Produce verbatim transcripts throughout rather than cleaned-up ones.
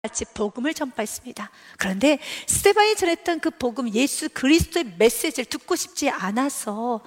같이 복음을 전파했습니다. 그런데 스데반이 전했던 그 복음, 예수 그리스도의 메시지를 듣고 싶지 않아서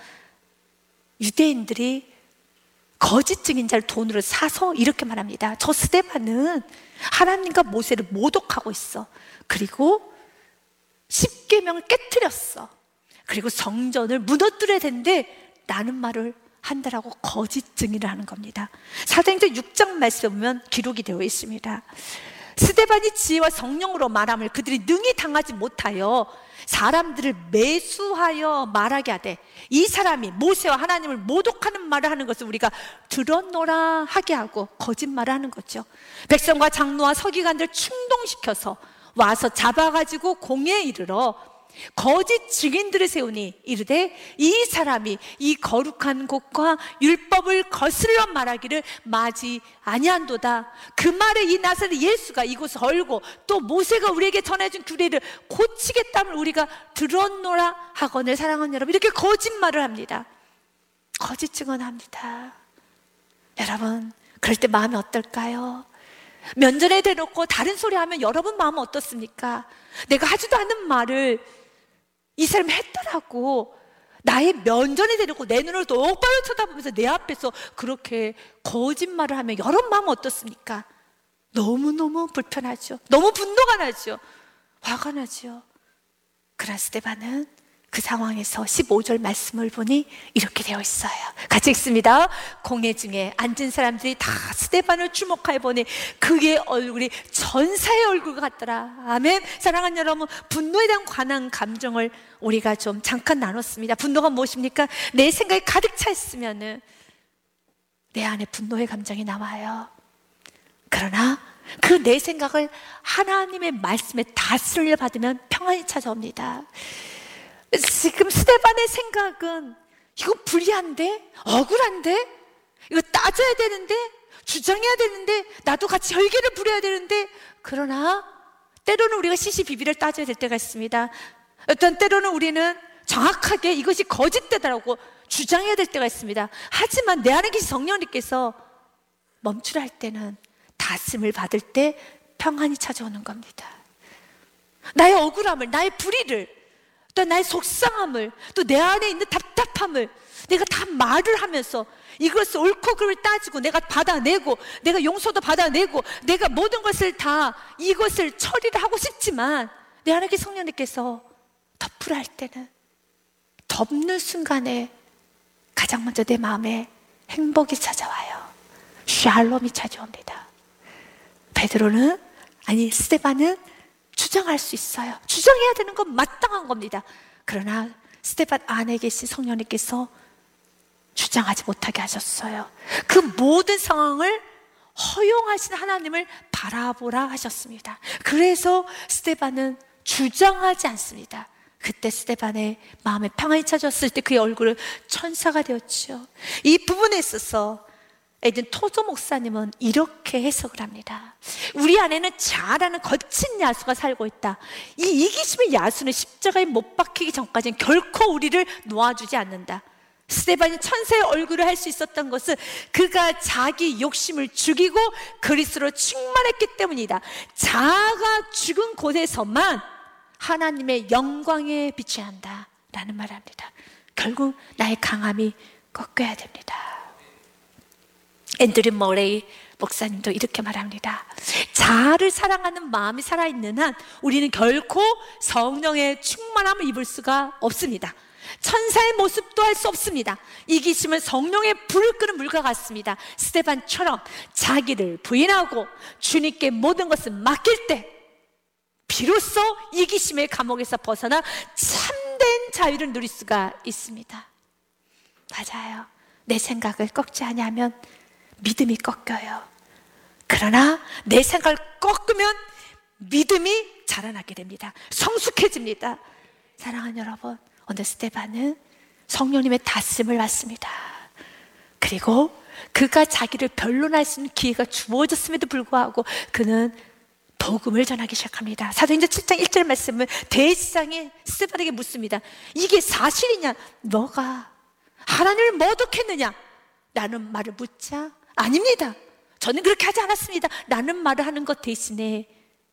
유대인들이 거짓 증인자를 돈으로 사서 이렇게 말합니다. 저 스데반은 하나님과 모세를 모독하고 있어. 그리고 십계명을 깨트렸어. 그리고 성전을 무너뜨려야 되는데 라는 말을 한다라고 거짓 증인을 하는 겁니다. 사도행전 육 장 말씀에 보면 기록이 되어 있습니다. 스데반이 지혜와 성령으로 말함을 그들이 능히 당하지 못하여 사람들을 매수하여 말하게 하되, 이 사람이 모세와 하나님을 모독하는 말을 하는 것을 우리가 들었노라 하게 하고 거짓말을 하는 거죠. 백성과 장로와 서기관들 충동시켜서 와서 잡아가지고 공회에 이르러 거짓 증인들을 세우니 이르되, 이 사람이 이 거룩한 곳과 율법을 거슬러 말하기를 마지 아니한도다. 그 말에 이 나사렛 예수가 이곳을 헐고 또 모세가 우리에게 전해준 규례를 고치겠다면 우리가 들었노라 하거늘. 사랑하는 여러분, 이렇게 거짓말을 합니다. 거짓 증언합니다. 여러분, 그럴 때 마음이 어떨까요? 면전에 대놓고 다른 소리 하면 여러분 마음은 어떻습니까? 내가 하지도 않는 말을 이 사람이 했더라고. 나의 면전에 대놓고 내 눈을 똑바로 쳐다보면서 내 앞에서 그렇게 거짓말을 하면 여러분 마음은 어떻습니까? 너무너무 불편하죠. 너무 분노가 나죠. 화가 나죠. 그러나 스데반은 그 상황에서 십오 절 말씀을 보니 이렇게 되어 있어요. 같이 읽습니다. 공회 중에 앉은 사람들이 다 스데반을 주목하여 보니 그의 얼굴이 전사의 얼굴 같더라. 아멘. 사랑하는 여러분, 분노에 대한 관한 감정을 우리가 좀 잠깐 나눴습니다. 분노가 무엇입니까? 내 생각이 가득 차 있으면은 내 안에 분노의 감정이 나와요. 그러나 그 내 생각을 하나님의 말씀에 다스려 받으면 평안이 찾아옵니다. 지금 스데반의 생각은 이거 불리한데? 억울한데? 이거 따져야 되는데? 주장해야 되는데? 나도 같이 혈기를 부려야 되는데? 그러나 때로는 우리가 시시비비를 따져야 될 때가 있습니다. 어떤 때로는 우리는 정확하게 이것이 거짓되다라고 주장해야 될 때가 있습니다. 하지만 내 안에 계신 성령님께서 멈추라 할 때는 다스림을 받을 때 평안이 찾아오는 겁니다. 나의 억울함을, 나의 불의를, 또 나의 속상함을, 또 내 안에 있는 답답함을 내가 다 말을 하면서 이것을 옳고 그름을 따지고 내가 받아내고 내가 용서도 받아내고 내가 모든 것을 다 이것을 처리를 하고 싶지만 내 안에 계신 성령님께서 덮으라 할 때는 덮는 순간에 가장 먼저 내 마음에 행복이 찾아와요. 샬롬이 찾아옵니다. 베드로는, 아니 스데반은 주장할 수 있어요. 주장해야 되는 건 마땅한 겁니다. 그러나 스데반 안에 계신 성령님께서 주장하지 못하게 하셨어요. 그 모든 상황을 허용하신 하나님을 바라보라 하셨습니다. 그래서 스데반은 주장하지 않습니다. 그때 스데반의 마음에 평안이 찾아왔을 때 그의 얼굴은 천사가 되었죠. 이 부분에 있어서 에든 토조 목사님은 이렇게 해석을 합니다. 우리 안에는 자아라는 거친 야수가 살고 있다. 이 이기심의 야수는 십자가에 못 박히기 전까지는 결코 우리를 놓아주지 않는다. 스데반이 천사의 얼굴을 할 수 있었던 것은 그가 자기 욕심을 죽이고 그리스도로 충만했기 때문이다. 자아가 죽은 곳에서만 하나님의 영광에 비춰야 한다 라는 말을 합니다. 결국 나의 강함이 꺾여야 됩니다. 앤드류 머레이 목사님도 이렇게 말합니다. 자아를 사랑하는 마음이 살아있는 한 우리는 결코 성령의 충만함을 입을 수가 없습니다. 천사의 모습도 할 수 없습니다. 이기심은 성령의 불을 끄는 물과 같습니다. 스데반처럼 자기를 부인하고 주님께 모든 것을 맡길 때 비로소 이기심의 감옥에서 벗어나 참된 자유를 누릴 수가 있습니다. 맞아요. 내 생각을 꺾지 않으면 믿음이 꺾여요. 그러나 내 생각을 꺾으면 믿음이 자라나게 됩니다. 성숙해집니다. 사랑하는 여러분, 오늘 스데반은 성령님의 다스림을 받습니다. 그리고 그가 자기를 변론할 수 있는 기회가 주어졌음에도 불구하고 그는 복음을 전하기 시작합니다. 사도행전 칠 장 일 절 말씀은 대제사장이 스데반에게 묻습니다. 이게 사실이냐? 너가 하나님을 모독했느냐? 라는 말을 묻자 아닙니다. 저는 그렇게 하지 않았습니다 라는 말을 하는 것 대신에